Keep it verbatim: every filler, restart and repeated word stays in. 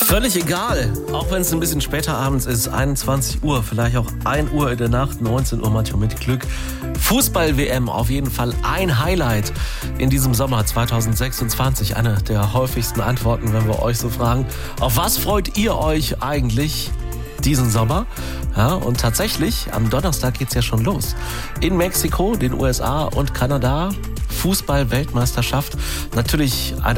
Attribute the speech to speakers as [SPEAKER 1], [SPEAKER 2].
[SPEAKER 1] Völlig egal, auch wenn es ein bisschen später abends ist, einundzwanzig Uhr, vielleicht auch ein Uhr in der Nacht, neunzehn Uhr manchmal mit Glück. Fußball-W M, auf jeden Fall ein Highlight in diesem Sommer zweitausendsechsundzwanzig. Eine der häufigsten Antworten, wenn wir euch so fragen, auf was freut ihr euch eigentlich diesen Sommer? Ja, und tatsächlich, am Donnerstag geht's ja schon los. In Mexiko, den U S A und Kanada, Fußball-Weltmeisterschaft. Natürlich eine